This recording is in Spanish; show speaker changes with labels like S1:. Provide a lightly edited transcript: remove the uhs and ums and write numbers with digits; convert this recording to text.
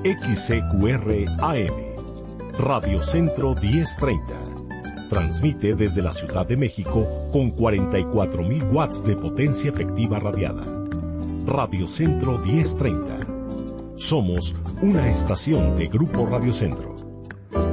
S1: XCQR AM, Radio Centro 1030. Transmite desde la Ciudad de México con 44.000 watts de potencia efectiva radiada. Radio Centro 1030. Somos una estación de Grupo Radio Centro.